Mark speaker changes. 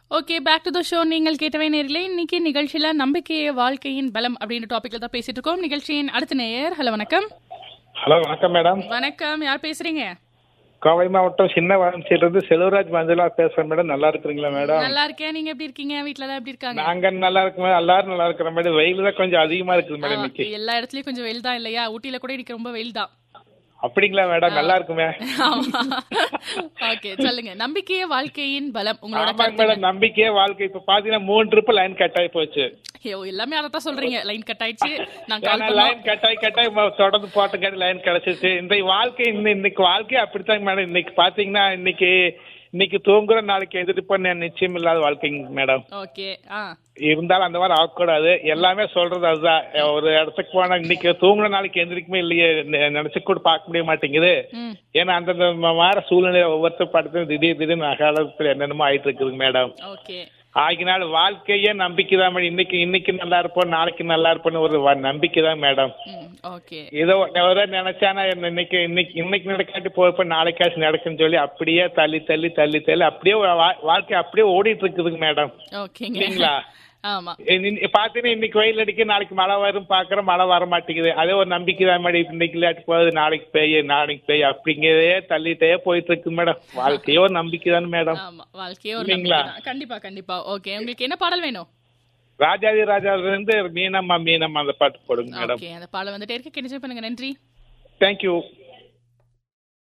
Speaker 1: Okay, back to the show. நீங்கள் கேட்டவை நேர்களே, இன்னைக்கு நிகழ்ச்சியில நம்பிக்கையே வாழ்க்கையின் பலம் அப்படின்ற டாபிக்ல தான் பேசிட்டு இருக்கோம். நிகழ்ச்சியின் அடுத்த நேயர். ஹலோ, வணக்கம்.
Speaker 2: ஹலோ, வணக்கம் மேடம்.
Speaker 1: வணக்கம், யார் பேசுறீங்க?
Speaker 2: கோவை மாவட்டம் சின்ன வளர்ச்சியிலிருந்து செல்வராஜ் மஞ்சளா பேசுறேன் மேடம். நல்லா இருக்கிறீங்களா மேடம்?
Speaker 1: நல்லா இருக்கேன். நீங்க எப்படி இருக்கீங்க? வீட்டுல எல்லாம் எப்படி இருக்காங்க?
Speaker 2: நாங்க நல்லா இருக்கோம் மேடம். எல்லாரும் நல்லா இருக்கிறோம் மேடம். வெயில் தான் கொஞ்சம் அதிகமா இருக்குது மேடம் இன்னைக்கு.
Speaker 1: எல்லா இடத்துலயும் கொஞ்சம் வெயில் தான் இல்லையா? ஊட்டியில கூட இன்னைக்கு ரொம்ப வெயில் தான்.
Speaker 2: அப்படிங்களா மேடம்? நல்லா இருக்குமே.
Speaker 1: ஓகே, சொல்லுங்க. நம்பிக்கையே வாழ்க்கையின் பலம் உங்களோட
Speaker 2: ஆமாங்க மேடம், நம்பிக்கையே வாழ்க்கை. இப்ப பாத்தீங்கன்னா 3 ட்ரிப் லைன் கட் ஆகி போச்சு.
Speaker 1: எல்லாமே அதத்தான் சொல்றீங்க. லைன் கட் ஆயிடுச்சு.
Speaker 2: லைன் கட் ஆகி தொடர்ந்து போட்ட லைன் கிடைச்சிச்சு. இந்த வாழ்க்கை இன்னைக்கு வாழ்க்கை அப்படித்தாங்க மேடம். இன்னைக்கு பாத்தீங்கன்னா இன்னைக்கு தூங்குற நாளைக்கு எதிர்ப்பு நிச்சயம் இல்லாத வாழ்க்கைங்க மேடம்.
Speaker 1: ஓகே.
Speaker 2: இருந்தாலும் அந்த மாதிரி ஆகக்கூடாது. எல்லாமே சொல்றது அதுதான். ஒரு இடத்துக்கு போனா இன்னைக்கு தூங்குற நாளைக்கு எந்திரிக்குமே இல்லையே நினைச்சு கூட பார்க்க முடிய மாட்டேங்குது. ஏன்னா அந்தந்த மாற சூழ்நிலை ஒவ்வொருத்தர் படுத்து திடீர்னு அகாலத்துல என்னென்னமோ ஆயிட்டு இருக்குதுங்க மேடம். ஆகினால வாழ்க்கையே நம்பிக்கை தான் மேடம். இன்னைக்கு நல்லா இருப்போம், நாளைக்கு நல்லா இருப்போம்னு ஒரு நம்பிக்கை தான் மேடம். ஏதோ நினைச்சானா இன்னைக்கு நடக்காட்டி போய் நாளைக்காச்சும் நடக்குன்னு சொல்லி அப்படியே தள்ளி அப்படியே வாழ்க்கை அப்படியே ஓடிட்டு இருக்குதுங்க மேடம். இல்லைங்களா? பாத்தீங்கன்னா இன்னைக்கு வெயில் அடிக்க நாளைக்கு மழை வரும் பாக்குறோம், மழை வர மாட்டேங்குது. அதே ஒரு நம்பிக்கை தான் மேடம். இன்னைக்கு இல்லாட்டி போகுது, நாளைக்கு பெய்ய அப்படிங்கிறதே தள்ளிட்டே போயிட்டு இருக்கு மேடம். வாழ்க்கையோ ஒரு நம்பிக்கை தானே மேடம்.
Speaker 1: இல்லைங்களா? கண்டிப்பா கண்டிப்பா. ஓகே, உங்களுக்கு என்ன பாடல் வேணும்?
Speaker 2: ராஜாதி ராஜால இருந்து மீனம்மா அந்த பாட்டு போடுங்க மேடம்.
Speaker 1: அந்த பாடல் வந்துட்டே இருக்கு. பண்ணுங்க. நன்றி.
Speaker 2: தேங்க்யூ.